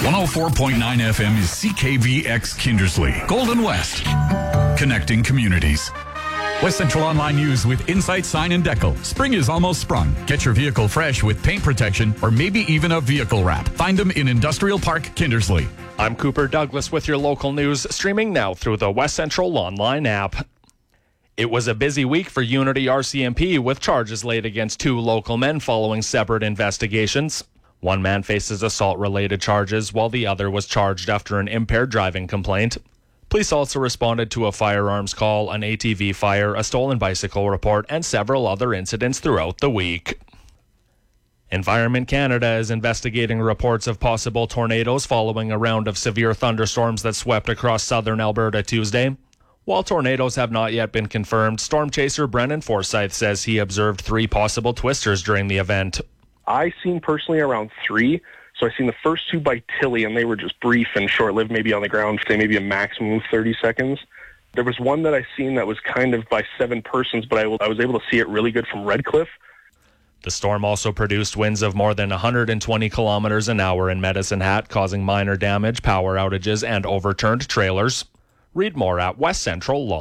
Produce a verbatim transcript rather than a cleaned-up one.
one oh four point nine F M is C K V X Kindersley, Golden West, connecting communities. West Central Online News with Insight Sign and Decal. Spring is almost sprung. Get your vehicle fresh with paint protection or maybe even a vehicle wrap. Find them in Industrial Park, Kindersley. I'm Cooper Douglas with your local news, streaming now through the West Central Online app. It was a busy week for Unity R C M P with charges laid against two local men following separate investigations. One man faces assault-related charges, while the other was charged after an impaired driving complaint. Police also responded to a firearms call, an A T V fire, a stolen bicycle report, and several other incidents throughout the week. Environment Canada is investigating reports of possible tornadoes following a round of severe thunderstorms that swept across southern Alberta Tuesday. While tornadoes have not yet been confirmed, storm chaser Brennan Forsyth says he observed three possible twisters during the event. I seen personally around three. So I seen the first two by Tilly, and they were just brief and short-lived, maybe on the ground for maybe a maximum of thirty seconds. There was one that I seen that was kind of by seven persons, but I, w- I was able to see it really good from Redcliffe. The storm also produced winds of more than one hundred twenty kilometers an hour in Medicine Hat, causing minor damage, power outages, and overturned trailers. Read more at West Central Law.